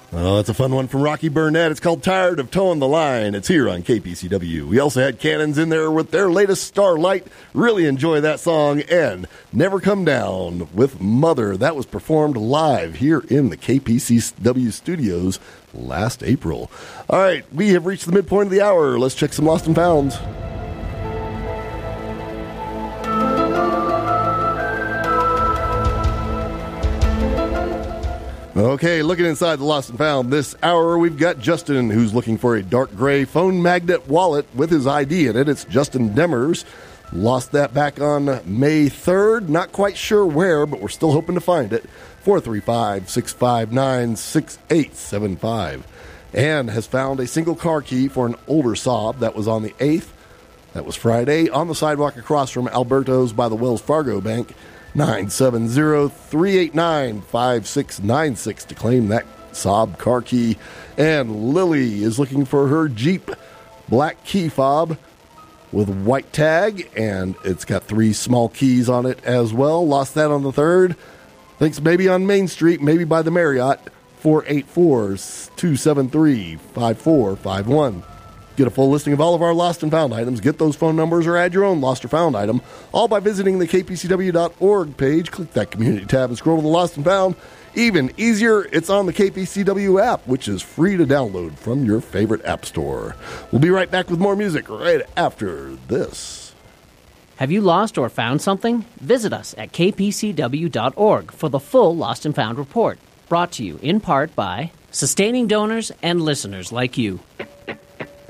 Oh, that's a fun one from Rocky Burnett. It's called Tired of Towing the Line. It's here on KPCW. We also had Cannons in there with their latest Starlight. Really enjoy that song. And Never Come Down with Mother. That was performed live here in the KPCW studios last April. All right, we have reached the midpoint of the hour. Let's check some Lost and Founds. Okay, looking inside the Lost and Found this hour, we've got Justin, who's looking for a dark gray phone magnet wallet with his ID in it. It's Justin Demers. Lost that back on May 3rd. Not quite sure where, but we're still hoping to find it. 435-659-6875. Ann has found a single car key for an older Saab that was on the 8th. That was Friday, on the sidewalk across from Alberto's by the Wells Fargo Bank. 970-389-5696 to claim that Saab car key. And Lily is looking for her Jeep black key fob with white tag, and it's got 3 small keys on it as well. Lost that on the 3rd. Thinks maybe on Main Street, maybe by the Marriott. 484-273-5451. Get a full listing of all of our Lost and Found items. Get those phone numbers or add your own Lost or Found item, all by visiting the kpcw.org page. Click that community tab and scroll to the Lost and Found. Even easier, it's on the KPCW app, which is free to download from your favorite app store. We'll be right back with more music right after this. Have you lost or found something? Visit us at kpcw.org for the full Lost and Found report. Brought to you in part by sustaining donors and listeners like you.